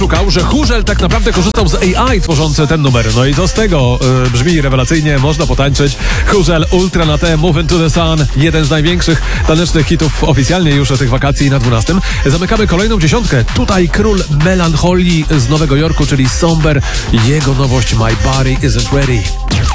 szukał, że Chórzel tak naprawdę korzystał z AI tworząc ten numer. No i to z tego brzmi rewelacyjnie, można potańczyć. Chórzel, Ultra na T, Move Into the Sun. Jeden z największych tanecznych hitów oficjalnie już tych wakacji na 12. Zamykamy kolejną dziesiątkę. Tutaj król melancholii z Nowego Jorku, czyli Somber. Jego nowość My Body Isn't Ready.